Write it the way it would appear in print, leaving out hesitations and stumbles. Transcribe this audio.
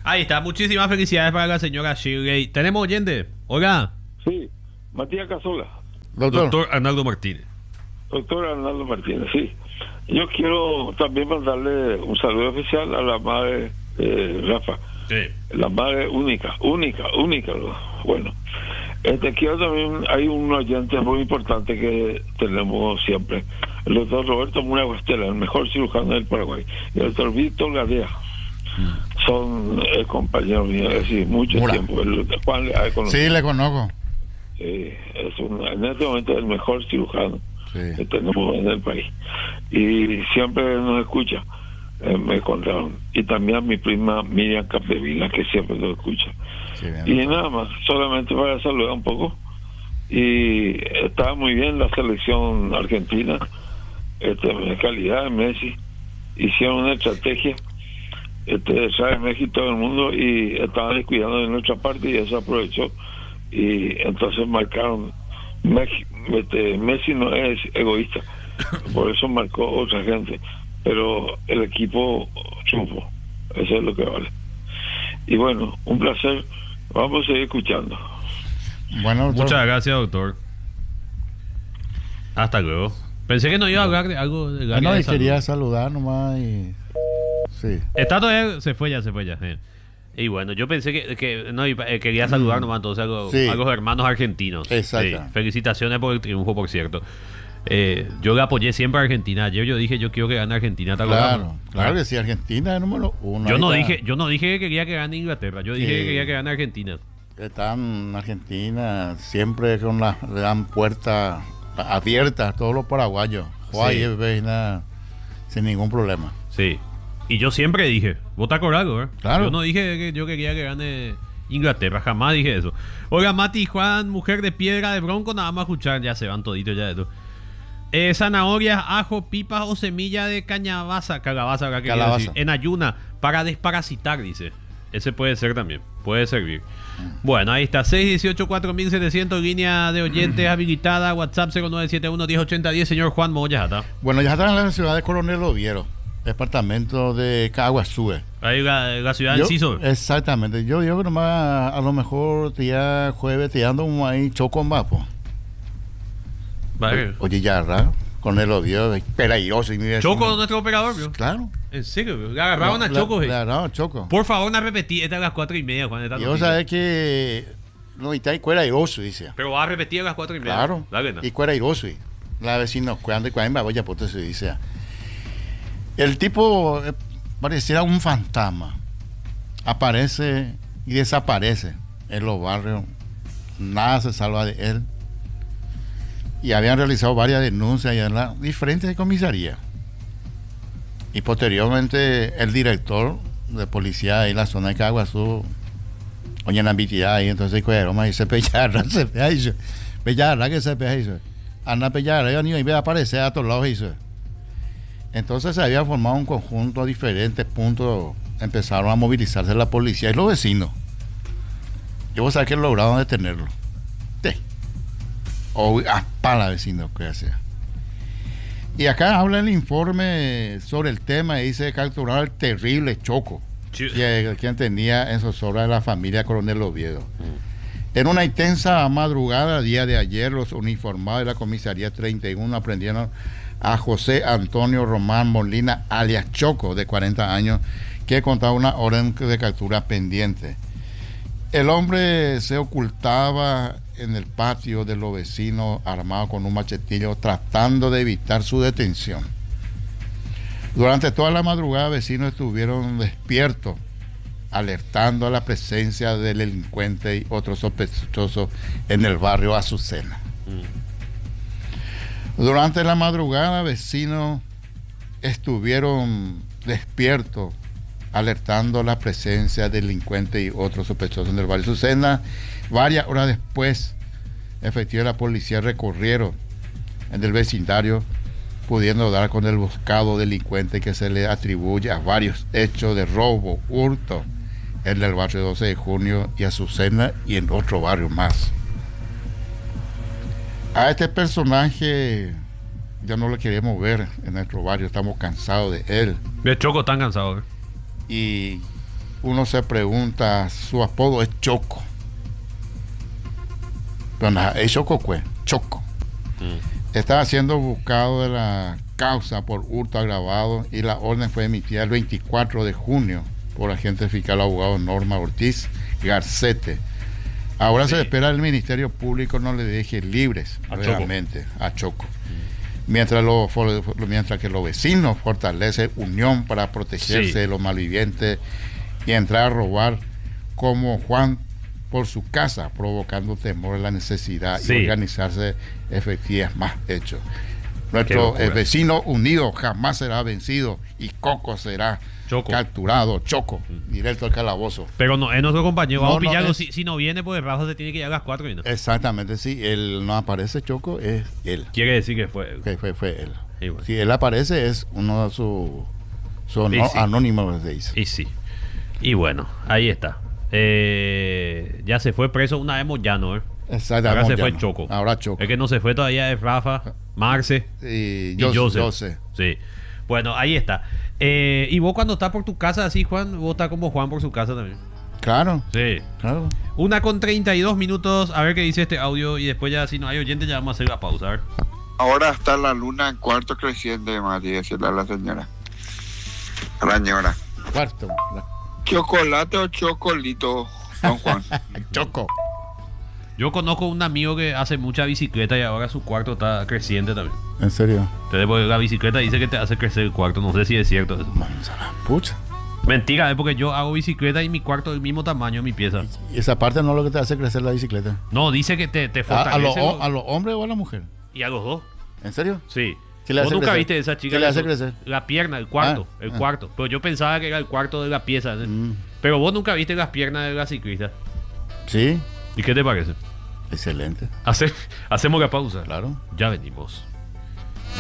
Ahí está, muchísimas felicidades para la señora Shirley. ¿Tenemos oyente? Hola. Sí, Matías Casola. Doctor Arnaldo Martínez. Doctor Arnaldo Martínez, sí. Yo quiero también mandarle un saludo especial a la madre Rafa. Sí. La madre única. Bueno, quiero también, hay un oyente muy importante que tenemos siempre, el doctor Roberto Mura Guastela, el mejor cirujano del Paraguay, y el doctor Víctor Gadea. Son compañeros míos, es decir, mucho Mura. tiempo. Juan le ha conocido. Sí, le conozco. Es en este momento el mejor cirujano Sí. que tenemos en el país. Y siempre nos escucha, me contaron. Y también a mi prima Miriam Capdevila, que siempre nos escucha. Sí, bien, Y doctor. nada más, solamente para saludar un poco. Y estaba muy bien la selección argentina, de calidad de Messi. Hicieron una estrategia, sabe México todo el mundo, y estaban descuidando de nuestra parte, y eso aprovechó. Y entonces marcaron. Messi no es egoísta, por eso marcó otra gente, pero el equipo supo, eso es lo que vale. Y bueno, un placer, vamos a seguir escuchando. Bueno, doctor. Muchas gracias, doctor. Hasta luego. Pensé que no iba a hablar de algo del área No, de y quería salud. saludar nomás y... Sí. Está todavía, se fue ya. Y bueno, yo pensé que no, quería saludar nomás entonces Sí. a los hermanos argentinos. Exacto. Sí, felicitaciones por el triunfo, por cierto. Yo le apoyé siempre a Argentina. Ayer yo dije, yo quiero que gane Argentina. ¿Te acuerdas? Claro que sí, Argentina es número uno. Yo no Ahí está. dije, yo no dije que quería que gane Inglaterra. Yo dije Sí. que quería que gane Argentina. Están en Argentina siempre con le dan puerta abierta a todos los paraguayos. Juan Sí. y Veina, sin ningún problema. Sí. Y yo siempre dije, vota con algo, ¿eh? Claro. Yo no dije que yo quería que gane Inglaterra, jamás dije eso. Oiga, Mati, Juan, mujer de piedra de bronco, nada más escuchar, ya se van toditos ya de todo. Zanahorias, ajo, pipas o semilla de calabaza, ¿verdad? Que quiero Calabaza. decir, en ayuna, para desparasitar, dice. Ese puede ser también, puede servir. Bueno, ahí está, 618-4700, línea de oyentes habilitada, WhatsApp 0971-1080-10, señor Juan Moya, ¿está? Bueno, ya están en la ciudad de Coronel Oviedo, departamento de Caguazú. Ahí la ciudad de Yo- Enciso. Exactamente. Yo digo que nomás a lo mejor día jueves te ando un ahí choco más, po. Vale. Oye, ya, ¿verdad? Con el Oviedo, peligroso. Choco, nuestro operador, ¿vio? Claro. En serio, ¿vio? Le agarraron a Choco, Le agarraron Choco. Por favor, no repetí, esta es a las 4:30, Juan. Esta Y vos noticia. sabés que no, y está peligroso, dice. Pero vas a repetir a las 4:30. Claro. Dale, no. Y peligroso. La vecina, cuando me voy a poner se dice. El tipo pareciera un fantasma. Aparece y desaparece en los barrios. Nada se salva de él. Y habían realizado varias denuncias en las diferentes comisarías. Y posteriormente el director de policía ahí en la zona de Caguazú, oye, la vitidad ahí, entonces me dice, Pellarra, se pega eso. Pellarra, que se pega eso. Anda Pellarra, yo ni iba a aparecer a todos lados eso. Entonces se había formado un conjunto de diferentes puntos, empezaron a movilizarse la policía y los vecinos. Y vos sabés que lograron detenerlo. Sí. O a pala vecinos, que sea. Y acá habla el informe sobre el tema y dice capturar al terrible Choco, quien tenía en zozobra de la familia Coronel Oviedo. En una intensa madrugada, día de ayer, los uniformados de la comisaría 31 aprendieron a José Antonio Román Molina, alias Choco, de 40 años, que contaba una orden de captura pendiente. El hombre se ocultaba en el patio de los vecinos armado con un machetillo, tratando de evitar su detención. Durante toda la madrugada, vecinos estuvieron despiertos, alertando a la presencia del delincuente y otros sospechosos en el barrio Azucena. Durante la madrugada, vecinos estuvieron despiertos, alertando la presencia de delincuentes y otros sospechosos en el barrio Azucena. Varias horas después, efectivos de la policía recorrieron en el vecindario, pudiendo dar con el buscado delincuente que se le atribuye a varios hechos de robo, hurto, en el barrio 12 de junio y Azucena y en otro barrio más. A este personaje ya no lo queremos ver en nuestro barrio, estamos cansados de él. De Choco están cansados. Y uno se pregunta, su apodo es Choco. Pero nada, es Choco, Choco. Estaba siendo buscado de la causa por hurto agravado y la orden fue emitida el 24 de junio por agente fiscal abogado Norma Ortiz Garcete. Ahora se espera el Ministerio Público no le deje libres realmente a Choco. Mientras que los vecinos fortalecen unión para protegerse de los malvivientes y entrar a robar como Juan por su casa, provocando temor en la necesidad y organizarse efectivas más hechos. Nuestro vecino unido jamás será vencido y Coco será capturado, Choco, directo al calabozo. Pero no, es nuestro compañero, vamos a pillarlo. Si no viene, pues Rafa se tiene que ir a las 4 y no. Exactamente, sí, él no aparece, Choco, es él. Quiere decir que fue él. Que fue él. Bueno. Si él aparece, es uno de sus anónimos, se dice. Y sí. Y bueno, ahí está. Ya se fue preso una vez Moyano, Exactamente. Ahora se fue Choco. Ahora Choco. El que no se fue todavía es Rafa, Marce y Joseph. Sí. Bueno, ahí está. Y vos cuando estás por tu casa así, Juan, vos estás como Juan por su casa también. Claro. Sí. Claro. 1:32, a ver qué dice este audio y después ya si no hay oyentes ya vamos a hacer la pausa. A ver. Ahora está la luna en cuarto creciente, Mati, decirle a la señora. A la señora. Cuarto. ¿Chocolate o chocolito, don Juan? Choco. Yo conozco un amigo que hace mucha bicicleta y ahora su cuarto está creciente también. ¿En serio? Entonces, porque la bicicleta dice que te hace crecer el cuarto. No sé si es cierto eso. Pucha. Mentira, es porque yo hago bicicleta y mi cuarto es del mismo tamaño, mi pieza. ¿Y esa parte no es lo que te hace crecer la bicicleta? No, dice que te fortalece. ¿A los hombres o a la mujer? Y a los dos. ¿En serio? Sí. ¿Qué le ¿Vos hace nunca crecer? viste esa chica? ¿Qué le hace crecer? La pierna, el cuarto. Cuarto. Pero yo pensaba que era el cuarto de la pieza. Pero vos nunca viste las piernas de la ciclista. Sí. ¿Y qué te parece? Excelente. Hacemos la pausa. Claro. Ya venimos.